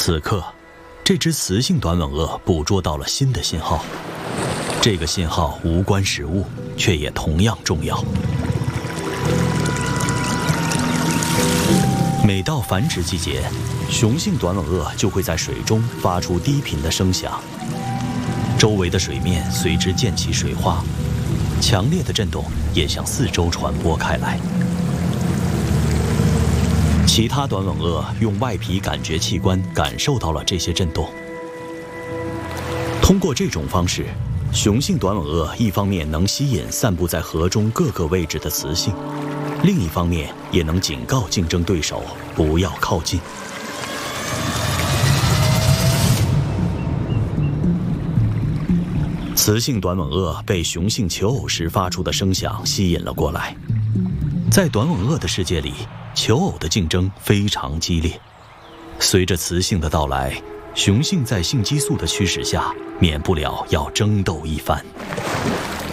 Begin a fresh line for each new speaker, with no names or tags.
此刻，这只雌性短吻鳄捕捉到了新的信号，这个信号无关食物，却也同样重要。每到繁殖季节，雄性短吻鳄就会在水中发出低频的声响，周围的水面随之溅起水花，强烈的震动也向四周传播开来。其他短吻鳄用外皮感觉器官感受到了这些震动。通过这种方式，雄性短吻鳄一方面能吸引散布在河中各个位置的雌性，另一方面也能警告竞争对手不要靠近。雌性短吻鳄被雄性求偶时发出的声响吸引了过来。在短吻鳄的世界里，求偶的竞争非常激烈。随着雌性的到来，雄性在性激素的驱使下，免不了要争斗一番。